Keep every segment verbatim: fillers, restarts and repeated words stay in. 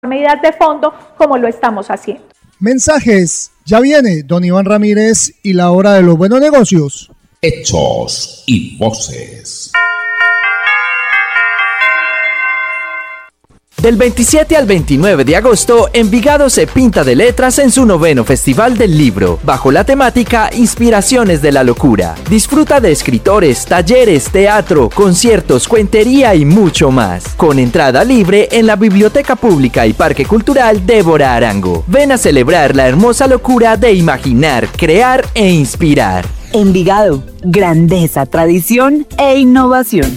medidas de fondo como lo estamos haciendo. Mensajes. Ya viene don Iván Ramírez y la hora de los buenos negocios. Hechos y voces. Del veintisiete al veintinueve de agosto, Envigado se pinta de letras en su noveno Festival del Libro, bajo la temática Inspiraciones de la Locura. Disfruta de escritores, talleres, teatro, conciertos, cuentería y mucho más. Con entrada libre en la Biblioteca Pública y Parque Cultural Débora Arango. Ven a celebrar la hermosa locura de imaginar, crear e inspirar. Envigado, grandeza, tradición e innovación.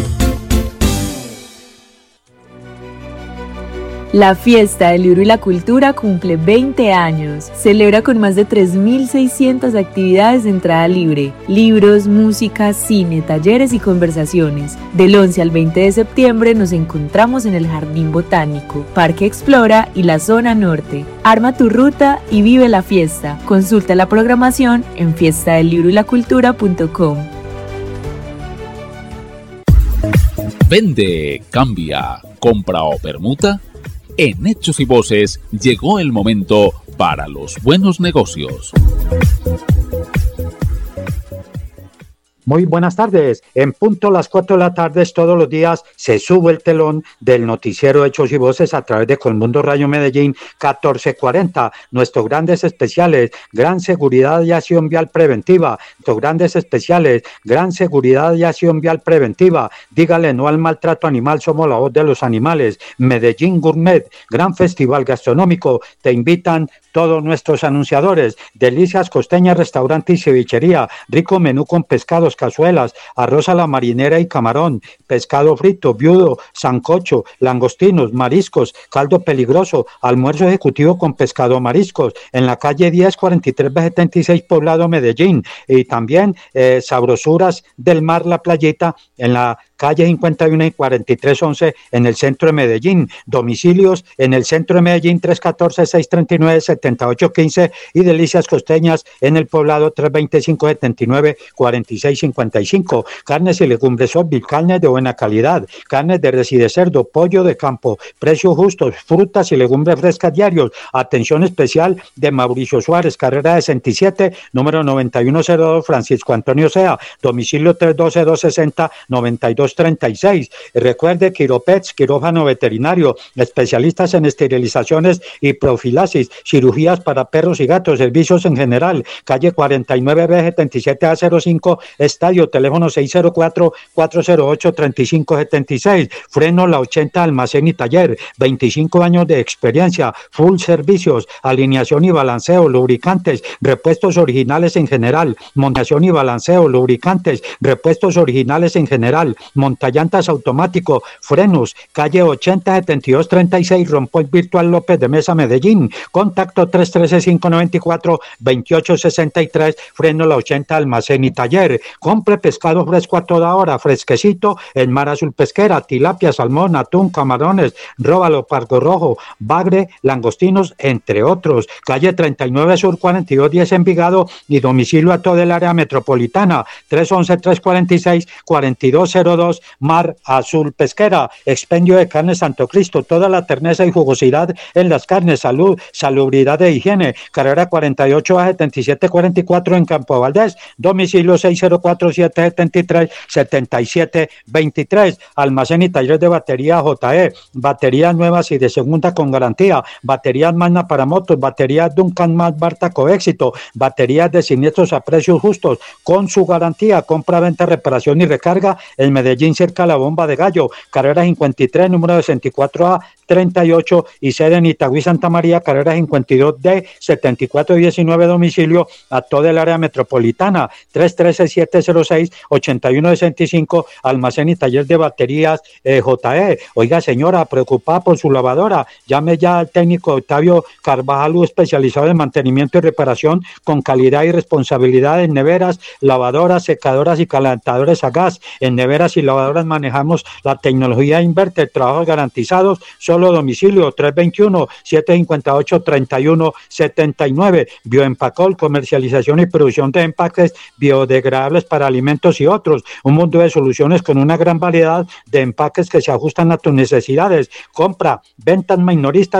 La Fiesta del Libro y la Cultura cumple veinte años. Celebra con más de tres mil seiscientas actividades de entrada libre. Libros, música, cine, talleres y conversaciones. Del once al veinte de septiembre nos encontramos en el Jardín Botánico, Parque Explora y la Zona Norte. Arma tu ruta y vive la fiesta. Consulta la programación en fiesta del libro y la cultura punto com. Vende, cambia, compra o permuta. En Hechos y Voces llegó el momento para los buenos negocios. Muy buenas tardes. En punto las cuatro de la tarde todos los días se sube el telón del noticiero Hechos y Voces a través de Colmundo Radio Medellín catorce cuarenta. Nuestros grandes especiales, gran seguridad y acción vial preventiva. Nuestros grandes especiales, gran seguridad y acción vial preventiva. Dígale no al maltrato animal, somos la voz de los animales. Medellín Gourmet, gran festival gastronómico. Te invitan todos nuestros anunciadores. Delicias Costeñas, restaurante y cevichería. Rico menú con pescados, cazuelas, arroz a la marinera y camarón, pescado frito, viudo, sancocho, langostinos, mariscos, caldo peligroso, almuerzo ejecutivo con pescado mariscos, en la calle diez cuarenta y tres B setenta y seis, Poblado Medellín. Y también eh, sabrosuras del mar, la playita, en la calle cincuenta y uno y cuarenta y tres once en el centro de Medellín. Domicilios en el centro de Medellín tres uno cuatro, seis tres nueve, siete ocho uno cinco y Delicias Costeñas en el Poblado tres dos cinco, siete nueve, cuatro seis cinco cinco. Carnes y legumbres Obil, carnes de buena calidad, carnes de res y de cerdo, pollo de campo, precios justos, frutas y legumbres frescas diarios. Atención especial de Mauricio Suárez, carrera sesenta y siete, número noventa y uno cero dos, Francisco Antonio Sea, domicilio tres uno dos, dos seis cero, nueve dos treinta y seis. Recuerde Quiropets, quirófano veterinario, especialistas en esterilizaciones y profilaxis, cirugías para perros y gatos, servicios en general. Calle cuarenta y nueve B setenta y siete A cero cinco, Estadio, teléfono seis cero cuatro, cuatro cero ocho, tres cinco siete seis. Freno La ochenta, almacén y taller, veinticinco años de experiencia, full servicios, alineación y balanceo, lubricantes, repuestos originales en general, montación y balanceo, lubricantes, repuestos originales en general, montallantas automático, frenos, calle ochenta, setenta y dos treinta y seis, Rompoint Virtual López de Mesa, Medellín. Contacto tres uno tres, cinco nueve cuatro, dos ocho seis tres, Freno La ochenta, almacén y taller. Compre pescado fresco a toda hora, fresquecito, en Mar Azul Pesquera, tilapia, salmón, atún, camarones, róbalo, pargo rojo, bagre, langostinos, entre otros. Calle treinta y nueve Sur cuarenta y dos diez, Envigado, y domicilio a toda el área metropolitana, tres uno uno, tres cuatro seis, cuatro dos cero dos, Mar Azul Pesquera. Expendio de carne Santo Cristo, toda la terneza y jugosidad en las carnes, salud, salubridad e higiene. Carrera cuarenta y ocho A setenta y siete cuarenta y cuatro en Campo Valdés, domicilio seis cero cuatro, siete siete tres, siete siete dos tres. Almacén y taller de batería J E, baterías nuevas y de segunda con garantía, baterías Magna para motos, baterías Duncan más Barta Coéxito, baterías de siniestros a precios justos con su garantía, compra, venta, reparación y recarga en Medellín, cerca a la Bomba de Gallo, carrera cincuenta y tres, número sesenta y cuatro A treinta y ocho, y sede en Itagüí, Santa María, carrera cincuenta y dos D setenta y cuatro diecinueve, domicilio a toda el área metropolitana, tres uno tres, siete cero seis, ocho uno sesenta y cinco, almacén y taller de baterías eh, J E. Oiga, señora, preocupada por su lavadora, llame ya al técnico Octavio Carvajal, especializado en mantenimiento y reparación con calidad y responsabilidad en neveras, lavadoras, secadoras y calentadores a gas. En neveras y lavadoras manejamos la tecnología inverter, trabajos garantizados, solo domicilio tres dos uno, siete cinco ocho, tres uno siete nueve. Bioempacol, comercialización y producción de empaques biodegradables para alimentos y otros. Un mundo de soluciones con una gran variedad de empaques que se ajustan a tus necesidades. Compra, ventas minoristas